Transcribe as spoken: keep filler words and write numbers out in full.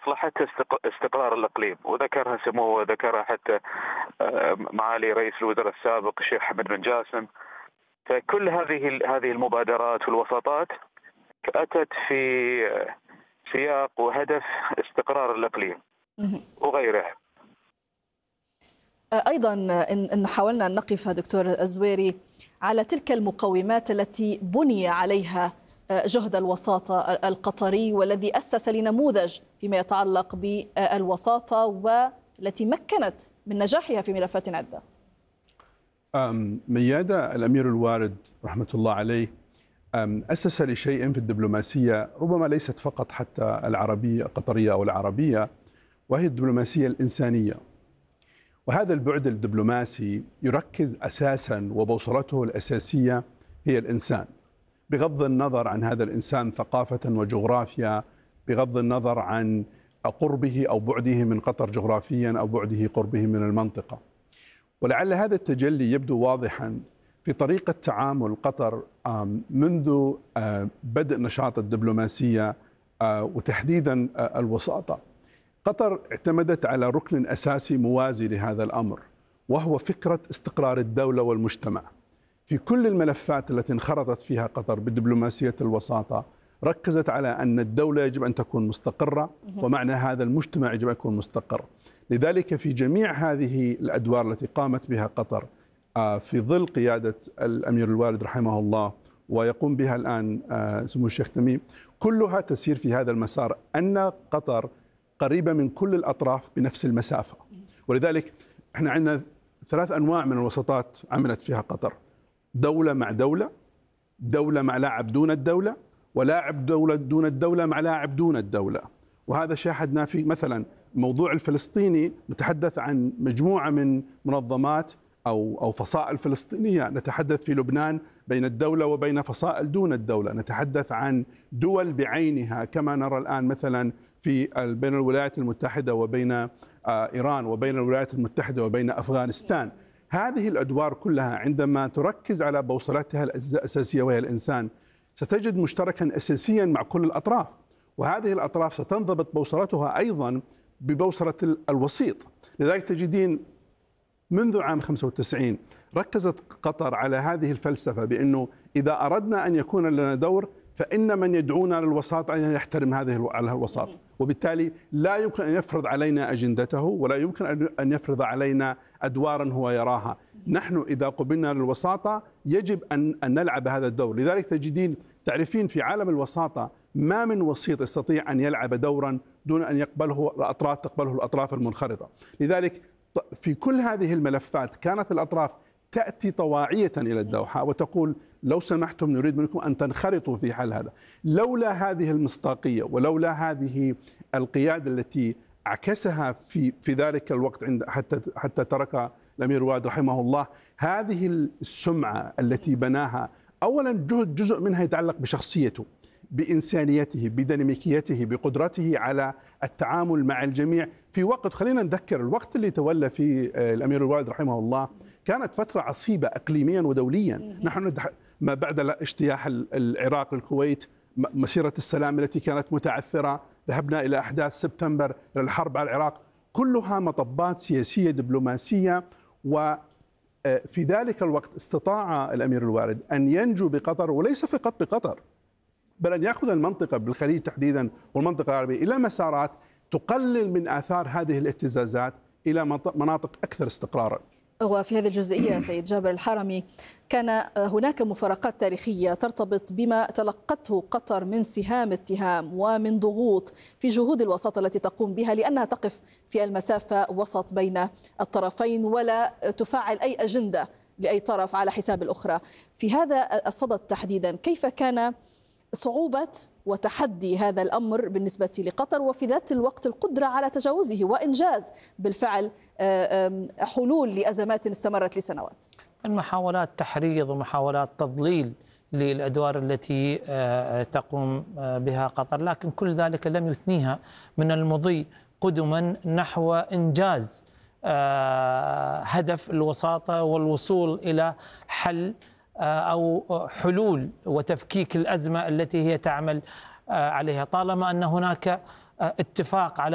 مصلحة استقرار الإقليم، وذكرها سموه وذكرها حتى معالي رئيس الوزراء السابق الشيخ حمد بن جاسم. فكل هذه هذه المبادرات والوساطات أتت في سياق وهدف استقرار الإقليم وغيرها. أيضا إن حاولنا أن نقف دكتور الزويري على تلك المقومات التي بني عليها جهد الوساطة القطري، والذي أسس لنموذج فيما يتعلق بالوساطة والتي مكنت من نجاحها في ملفات عدة. ميادة الأمير الوارد رحمة الله عليه أسس لشيء في الدبلوماسية ربما ليست فقط حتى العربية القطرية أو العربية، وهي الدبلوماسية الإنسانية. وهذا البعد الدبلوماسي يركز أساسا وبوصلته الأساسية هي الإنسان، بغض النظر عن هذا الإنسان ثقافة وجغرافيا، بغض النظر عن قربه أو بعده من قطر جغرافيا أو بعده قربه من المنطقة. ولعل هذا التجلي يبدو واضحا في طريقة تعامل قطر منذ بدء نشاط الدبلوماسية وتحديدا الوساطة. قطر اعتمدت على ركن أساسي موازي لهذا الأمر، وهو فكرة استقرار الدولة والمجتمع. في كل الملفات التي انخرطت فيها قطر بدبلوماسية الوساطة ركزت على أن الدولة يجب أن تكون مستقرة، ومعنى هذا المجتمع يجب أن يكون مستقر. لذلك في جميع هذه الأدوار التي قامت بها قطر في ظل قيادة الأمير الوارد رحمه الله ويقوم بها الآن سمو الشيخ تميم، كلها تسير في هذا المسار، أن قطر قريبة من كل الأطراف بنفس المسافة. ولذلك احنا عندنا ثلاث أنواع من الوساطات عملت فيها قطر: دولة مع دولة، دولة مع لاعب دون الدولة، ولاعب دولة دون الدولة مع لاعب دون الدولة. وهذا شاهدنا في مثلا الموضوع الفلسطيني، نتحدث عن مجموعة من منظمات أو أو فصائل فلسطينية. نتحدث في لبنان بين الدولة وبين فصائل دون الدولة. نتحدث عن دول بعينها كما نرى الآن مثلا في بين الولايات المتحدة وبين إيران، وبين الولايات المتحدة وبين أفغانستان. هذه الأدوار كلها عندما تركز على بوصلتها الأساسية وهي الإنسان، ستجد مشتركا أساسيا مع كل الأطراف، وهذه الأطراف ستنضبط بوصلتها أيضا ببوصلة الوسيط. لذلك تجدين منذ عام خمسة وتسعين ركزت قطر على هذه الفلسفة، بأنه إذا أردنا أن يكون لنا دور فإن من يدعونا للوساطة أن يحترم هذه الوساطة، وبالتالي لا يمكن أن يفرض علينا أجندته، ولا يمكن أن يفرض علينا أدوارا هو يراها. نحن إذا قبلنا للوساطة يجب أن أن نلعب هذا الدور. لذلك تجدين تعرفين في عالم الوساطة ما من وسيط يستطيع أن يلعب دورا دون أن يقبله الأطراف تقبله الأطراف المنخرطة. لذلك في كل هذه الملفات كانت الأطراف تأتي طواعية إلى الدوحة وتقول: لو سمحتم نريد منكم أن تنخرطوا في حل هذا. لولا هذه المصداقية ولولا هذه القيادة التي عكسها في في ذلك الوقت عند حتى حتى ترك الأمير الوارد رحمه الله هذه السمعة التي بناها. أولا جهد جزء منها يتعلق بشخصيته، بإنسانيته، بديناميكيته، بقدرته على التعامل مع الجميع في وقت، خلينا نذكر الوقت اللي تولى فيه الأمير الوارد رحمه الله كانت فترة عصيبة إقليميا ودوليا. نحن ما بعد اجتياح العراق للكويت، مسيرة السلام التي كانت متعثرة، ذهبنا إلى أحداث سبتمبر، إلى الحرب على العراق، كلها مطبات سياسية دبلوماسية. وفي ذلك الوقت استطاع الأمير الوارد أن ينجو بقطر، وليس فقط بقطر بل أن يأخذ المنطقة بالخليج تحديدا والمنطقة العربية إلى مسارات تقلل من آثار هذه الاهتزازات إلى مناطق أكثر استقرارا. وفي هذه الجزئية سيد جابر الحرمي، كان هناك مفارقات تاريخية ترتبط بما تلقته قطر من سهام اتهام ومن ضغوط في جهود الوساطة التي تقوم بها، لأنها تقف في المسافة وسط بين الطرفين ولا تفعل أي أجندة لأي طرف على حساب الأخرى. في هذا الصدد تحديدا كيف كان صعوبة وتحدي هذا الأمر بالنسبة لقطر، وفي ذات الوقت القدرة على تجاوزه وإنجاز بالفعل حلول لأزمات استمرت لسنوات؟ المحاولات تحريض ومحاولات تضليل للأدوار التي تقوم بها قطر، لكن كل ذلك لم يثنيها من المضي قدما نحو إنجاز هدف الوساطة والوصول إلى حل أو حلول وتفكيك الأزمة التي هي تعمل عليها، طالما أن هناك اتفاق على